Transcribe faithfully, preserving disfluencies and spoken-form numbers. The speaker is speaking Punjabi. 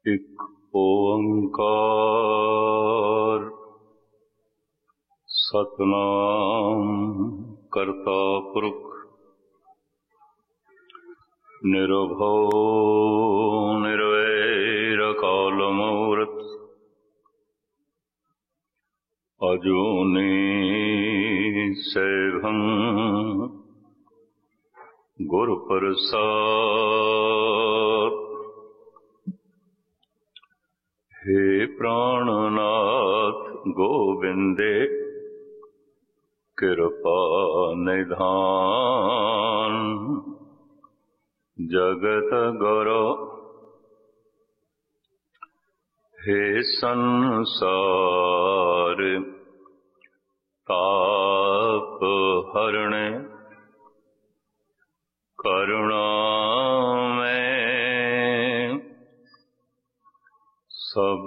ਇੱਕ ਓੰਕਾਰ ਸਤਿਨਾਮ ਕਰਤਾ ਪੁਰਖ ਨਿਰਭਉ ਨਿਰਵੈਰ ਅਕਾਲ ਮੂਰਤ ਅਜੂਨੀ ਸੈਭੰ ਗੁਰ ਪ੍ਰਸਾਦ। हे प्राणनाथ गोविंदे कृपा निधान जगत गुरु। हे संसार ताप हरणे करुणा में सब